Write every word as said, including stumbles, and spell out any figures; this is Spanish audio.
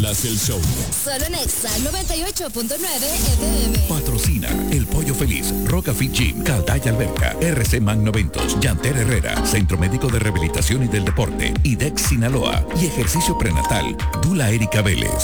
Las el show. Solo en Exa noventa y ocho punto nueve F M. Patrocina El Pollo Feliz, Roca Fit Gym, Calday Alberca, R C Magnoventos, Yanter Herrera, Centro Médico de Rehabilitación y del Deporte, IDEX Sinaloa y Ejercicio Prenatal, Dula Erika Vélez.